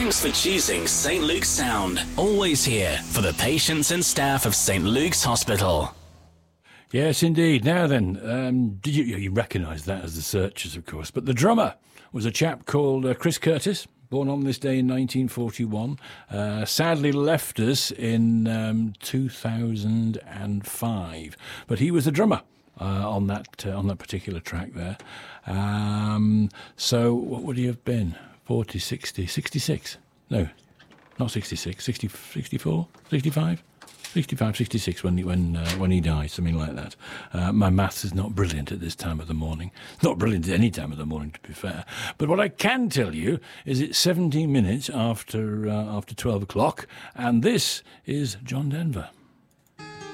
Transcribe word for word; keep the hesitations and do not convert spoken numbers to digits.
Thanks for choosing Saint Luke's Sound. Always here for the patients and staff of Saint Luke's Hospital. Yes, indeed. Now then, um, did you, you recognise that as the Searchers, of course, but the drummer was a chap called uh, Chris Curtis, born on this day in nineteen forty-one, uh, sadly left us in um, two thousand five, but he was the drummer uh, on that uh, on that particular track there. Um, so what would he have been? forty, sixty, sixty-six? No, not sixty-six, sixty, sixty-four, sixty-five? sixty-five, sixty-six when he, when, uh, when he died, something like that. Uh, my maths is not brilliant at this time of the morning. Not brilliant at any time of the morning, to be fair. But what I can tell you is it's seventeen minutes after, uh, after twelve o'clock, and this is John Denver.